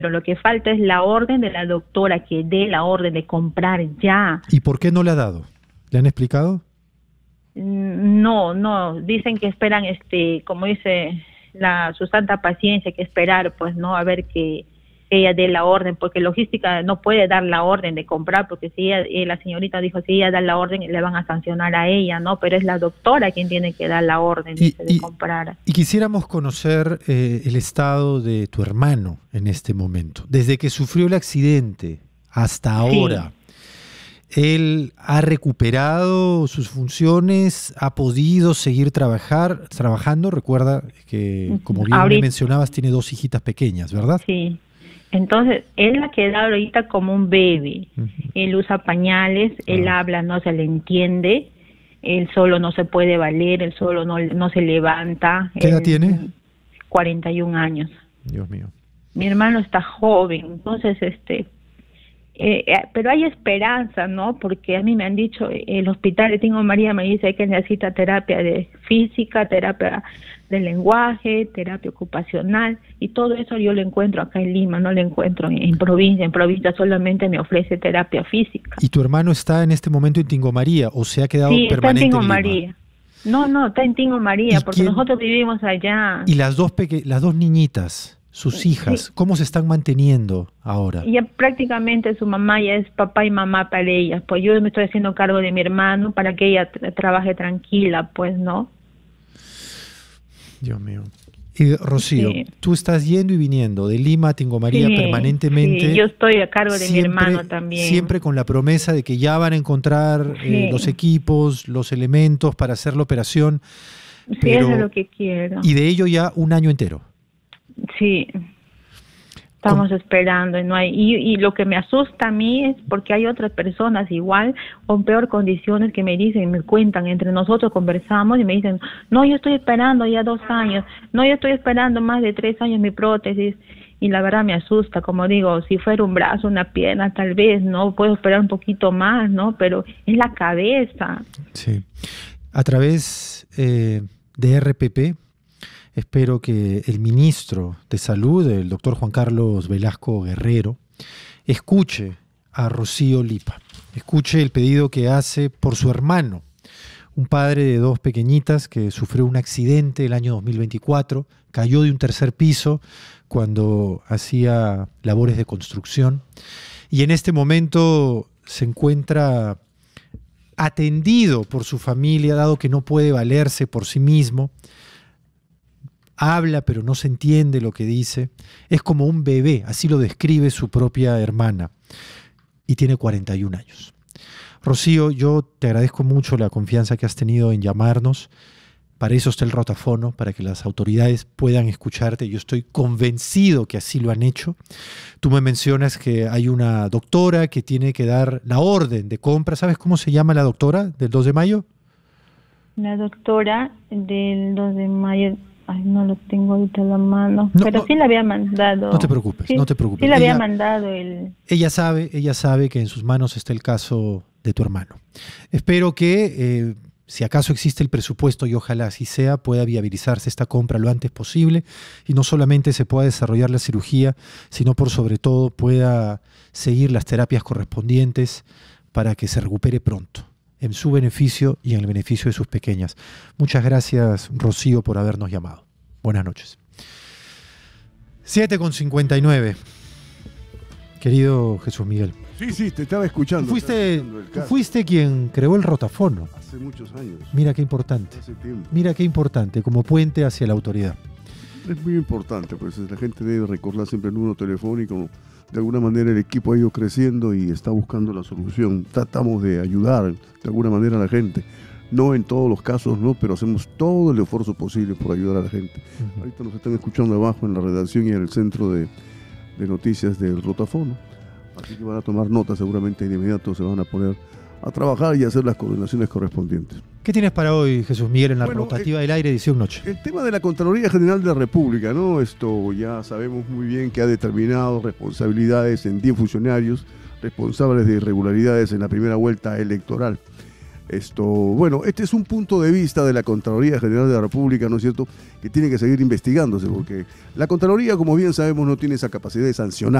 lo que falta es la orden de la doctora que dé la orden de comprar ya. ¿Y por qué no le ha dado? ¿Le han explicado? No, dicen que esperan, como dice su santa paciencia, que esperar, pues, ¿no? A ver que ella dé la orden, porque logística no puede dar la orden de comprar, porque si ella, la señorita dijo, si ella da la orden, le van a sancionar a ella, ¿no? Pero es la doctora quien tiene que dar la orden de comprar. Y quisiéramos conocer el estado de tu hermano en este momento. Desde que sufrió el accidente hasta ahora, ¿él ha recuperado sus funciones? ¿Ha podido seguir trabajando? Recuerda que, como bien me mencionabas, tiene 2 hijitas pequeñas, ¿verdad? Sí. Entonces, él ha quedado ahorita como un baby. Él usa pañales, él habla, no se le entiende, él solo no se puede valer, él solo no se levanta. ¿Qué edad tiene? 41 años. Dios mío. Mi hermano está joven, entonces, pero hay esperanza, ¿no? Porque a mí me han dicho, el hospital de Tingo María me dice que necesita terapia de física, terapia de lenguaje, terapia ocupacional, y todo eso yo lo encuentro acá en Lima, no lo encuentro en provincia. En provincia solamente me ofrece terapia física. ¿Y tu hermano está en este momento en Tingo María o se ha quedado permanente está en Tingo en Lima? María. No, está en Tingo María, porque nosotros vivimos allá. ¿Y las dos niñitas, sus hijas, cómo se están manteniendo ahora? Ya prácticamente su mamá ya es papá y mamá para ellas, pues yo me estoy haciendo cargo de mi hermano para que ella trabaje tranquila, pues, ¿no? Dios mío. Y Rocío, tú estás yendo y viniendo de Lima a Tingo María permanentemente. Sí, yo estoy a cargo de mi hermano también. Siempre con la promesa de que ya van a encontrar los equipos, los elementos para hacer la operación. Sí, eso es lo que quiero. Y de ello ya 1 año entero. Sí. Estamos esperando y no hay, y lo que me asusta a mí es porque hay otras personas igual con peor condiciones que me dicen, me cuentan, entre nosotros conversamos y me dicen, no, yo estoy esperando ya 2 años, no, yo estoy esperando más de 3 años mi prótesis, y la verdad me asusta, como digo, si fuera un brazo, una pierna, tal vez, no, puedo esperar un poquito más, ¿no? Pero es la cabeza. Sí. A través de RPP, espero que el ministro de Salud, el doctor Juan Carlos Velasco Guerrero, escuche a Rocío Lipa, escuche el pedido que hace por su hermano, un padre de 2 pequeñitas que sufrió un accidente el año 2024, cayó de un 3er piso cuando hacía labores de construcción y en este momento se encuentra atendido por su familia, dado que no puede valerse por sí mismo. Habla, pero no se entiende lo que dice. Es como un bebé, así lo describe su propia hermana. Y tiene 41 años. Rocío, yo te agradezco mucho la confianza que has tenido en llamarnos. Para eso está el rotafono, para que las autoridades puedan escucharte. Yo estoy convencido que así lo han hecho. Tú me mencionas que hay una doctora que tiene que dar la orden de compra. ¿Sabes cómo se llama la doctora del 2 de mayo? La doctora del 2 de mayo... Ay, no lo tengo ahorita en la mano, pero sí le había mandado. No te preocupes, no te preocupes. Sí le había mandado el... Ella sabe que en sus manos está el caso de tu hermano. Espero que, si acaso existe el presupuesto, y ojalá así sea, pueda viabilizarse esta compra lo antes posible y no solamente se pueda desarrollar la cirugía, sino por sobre todo pueda seguir las terapias correspondientes para que se recupere pronto, en su beneficio y en el beneficio de sus pequeñas. Muchas gracias, Rocío, por habernos llamado. Buenas noches. 7:59. Querido Jesús Miguel. Sí, te estaba escuchando. Fuiste quien creó el rotafono. Hace muchos años. Mira qué importante. Hace tiempo. Mira qué importante, como puente hacia la autoridad. Es muy importante, pues la gente debe recordar siempre el número telefónico. De alguna manera el equipo ha ido creciendo y está buscando la solución. Tratamos de ayudar de alguna manera a la gente. No en todos los casos, no, pero hacemos todo el esfuerzo posible por ayudar a la gente. Ahorita nos están escuchando abajo en la redacción y en el centro de noticias del rotafono. Así que van a tomar nota, seguramente de inmediato se van a poner a trabajar y a hacer las coordinaciones correspondientes. ¿Qué tienes para hoy, Jesús Miguel, en la rotativa del aire edición noche? El tema de la Contraloría General de la República, ¿no? Esto ya sabemos muy bien que ha determinado responsabilidades en 10 funcionarios responsables de irregularidades en la primera vuelta electoral. Bueno, este es un punto de vista de la Contraloría General de la República, ¿no es cierto?, que tiene que seguir investigándose, porque la Contraloría, como bien sabemos, no tiene esa capacidad de sancionar.